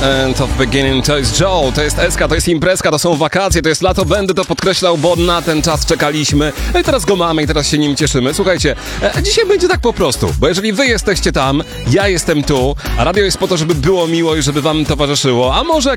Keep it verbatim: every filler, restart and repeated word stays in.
End of Beginning, to jest Joe, to jest Eska, to jest imprezka, to są wakacje, to jest lato, będę to podkreślał, bo na ten czas czekaliśmy. No i teraz go mamy i teraz się nim cieszymy. Słuchajcie, e, dzisiaj będzie tak po prostu, bo jeżeli wy jesteście tam, ja jestem tu, a radio jest po to, żeby było miło i żeby wam towarzyszyło, a może